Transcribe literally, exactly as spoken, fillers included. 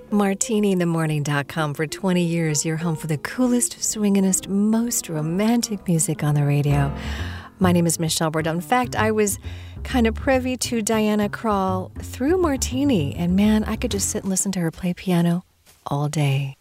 martini in the morning dot com. For twenty years, your home for the coolest, swinginest, most romantic music on the radio. My name is Michelle Bordeaux. In fact, I was kind of privy to Diana Krall through Martini, and man, I could just sit and listen to her play piano all day.